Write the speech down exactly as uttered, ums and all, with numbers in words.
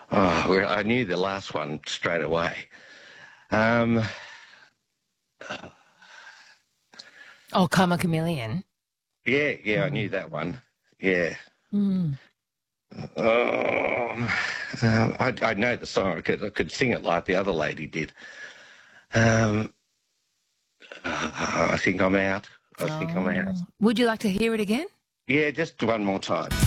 Oh, well, I knew the last one straight away. Um, Oh, Karma Chameleon. yeah, yeah, I knew Mm. that one. Yeah. Mm. Oh, um, I, I know the song. I could, I could sing it like the other lady did. Um, I think I'm out. I think I'm out. Oh. Would you like to hear it again? Yeah, just one more time.